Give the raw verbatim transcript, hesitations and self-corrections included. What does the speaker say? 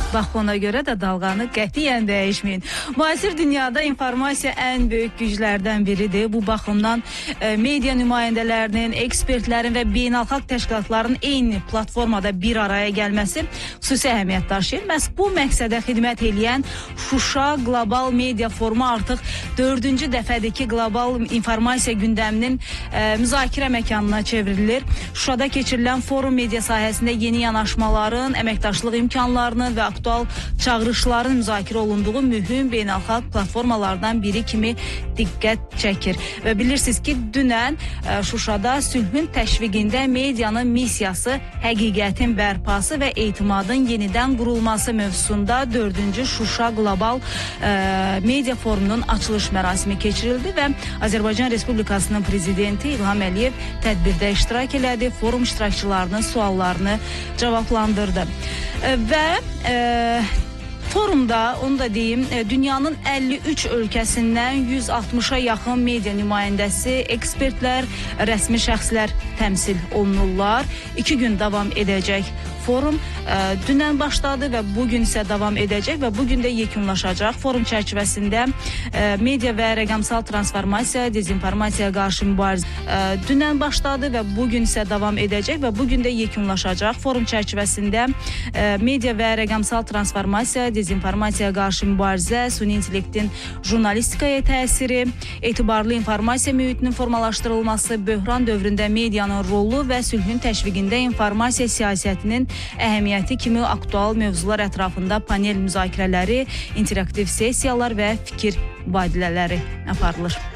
Bax, ona görə də dalğanı qətiyyən dəyişməyin. Müasir dünyada informasiya ən böyük güclərdən biridir. Bu baxımdan e, media nümayəndələrinin, ekspertlərin və beynəlxalq təşkilatların eyni platformada bir araya gəlməsi xüsusi əhəmiyyət daşıyır. Məhz bu məqsədə xidmət edən Şuşa Qlobal Media Forumu artıq dördüncü dəfədir ki, qlobal informasiya gündəminin e, müzakirə məkanına çevrilir. Şuşada keçirilən forum media sahəsində yeni yanaşmaların, əməkdaşlıq imkanlarının və aktual çağırışların müzakirə olunduğu mühüm beynəlxalq platformalardan biri kimi diqqət çəkir. Və bilirsiniz ki, dünən ə, Şuşada sülhün təşviqində medianın missiyası, həqiqətin bərpası və etimadın yenidən qurulması mövzusunda dördüncü Şuşa Qlobal ə, Media Forumunun açılış mərasimi keçirildi və Azərbaycan Respublikasının prezidenti İlham Əliyev tədbirdə iştirak elədi, forum iştirakçılarının suallarını cavablandırdı. Ə, və ə, forumda, onu da deyim, dünyanın əlli üç ölkəsindən yüz altmışa yaxın media nümayəndəsi, ekspertlər, rəsmi şəxslər təmsil olunurlar. İki gün davam edəcək forum ə, dünən başladı və bugün isə davam edəcək və bugün də yekunlaşacaq. Forum çərçivəsində ə, media və rəqəmsal transformasiya, dezinformasiyaya qarşı mübarizə ə, dünən başladı və bugün isə davam edəcək və bugün də yekunlaşacaq. Forum çərçivəsində ə, media və rəqəmsal transformasiya, dezinformasiyaya qarşı mübarizə, süni intellektin jurnalistikaya təsiri, etibarlı informasiya mühitinin formalaşdırılması, böhran dövründə medianın rolu və sülhün təşviqində informasiya siyasətinin əhəmiyyəti kimi aktual mövzular ətrafında panel müzakirələri, interaktiv sessiyalar və fikir mübadilələri aparılır.